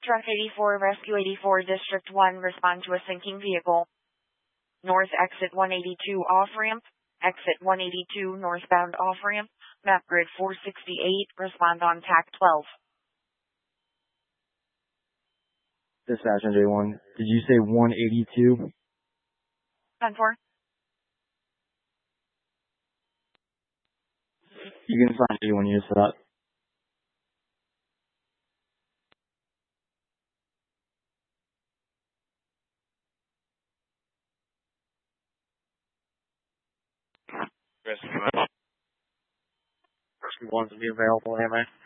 Truck 84, Rescue 84, District 1, respond to a sinking vehicle. North exit 182 off-ramp, exit 182 northbound off-ramp, map grid 468, respond on TAC 12. Dispatch NJ1, did you say 182? 10-4. You can find anyone use for that. Rescue 1 to be available, am I?